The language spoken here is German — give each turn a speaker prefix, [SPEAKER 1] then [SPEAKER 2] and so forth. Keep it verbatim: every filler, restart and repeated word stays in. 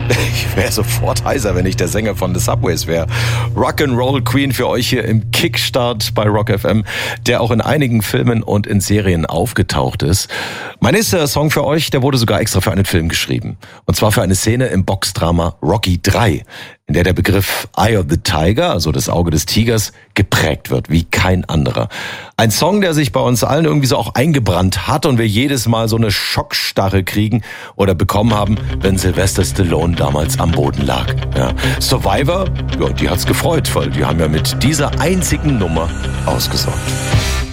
[SPEAKER 1] Ich wäre sofort heiser, wenn ich der Sänger von The Subways wäre. Rock'n'Roll Queen für euch hier im Kickstart bei Rock F M, der auch in einigen Filmen und in Serien aufgetaucht ist. Mein nächster Song für euch, der wurde sogar extra für einen Film geschrieben. Und zwar für eine Szene im Boxdrama Rocky drei, in der der Begriff Eye of the Tiger, also das Auge des Tigers, geprägt wird wie kein anderer. Ein Song, der sich bei uns allen irgendwie so auch eingebrannt hat und wir jedes Mal so eine Schockstarre kriegen oder bekommen haben, wenn Sylvester Stallone damals am Boden lag. Ja. Survivor, ja, die hat's gefreut, weil die haben ja mit dieser einzigen Nummer ausgesorgt.